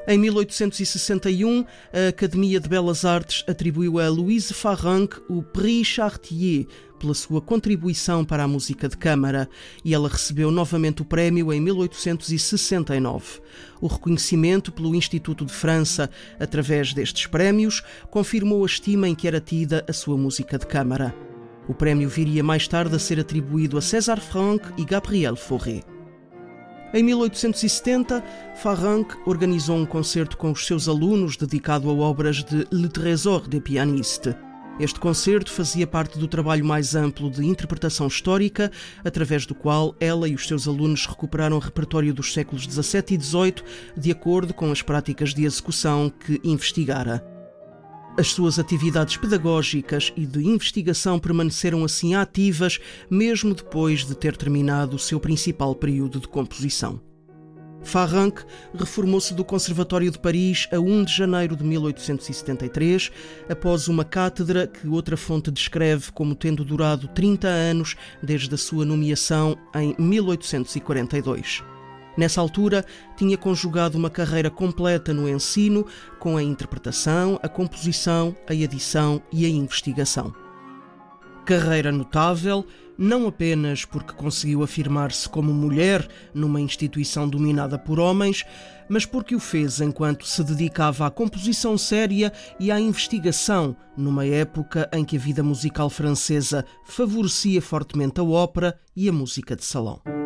Em 1861, a Academia de Belas Artes atribuiu a Louise Farrenc o Prix Chartier pela sua contribuição para a música de câmara, e ela recebeu novamente o prémio em 1869. O reconhecimento pelo Instituto de França, através destes prémios, confirmou a estima em que era tida a sua música de câmara. O prémio viria mais tarde a ser atribuído a César Franck e Gabriel Fauré. Em 1870, Farrenc organizou um concerto com os seus alunos dedicado a obras de Le Trésor des Pianistes. Este concerto fazia parte do trabalho mais amplo de interpretação histórica, através do qual ela e os seus alunos recuperaram o repertório dos séculos XVII e XVIII, de acordo com as práticas de execução que investigara. As suas atividades pedagógicas e de investigação permaneceram assim ativas, mesmo depois de ter terminado o seu principal período de composição. Farrenc reformou-se do Conservatório de Paris a 1 de janeiro de 1873, após uma cátedra que outra fonte descreve como tendo durado 30 anos desde a sua nomeação em 1842. Nessa altura, tinha conjugado uma carreira completa no ensino, com a interpretação, a composição, a edição e a investigação. Carreira notável, não apenas porque conseguiu afirmar-se como mulher numa instituição dominada por homens, mas porque o fez enquanto se dedicava à composição séria e à investigação, numa época em que a vida musical francesa favorecia fortemente a ópera e a música de salão.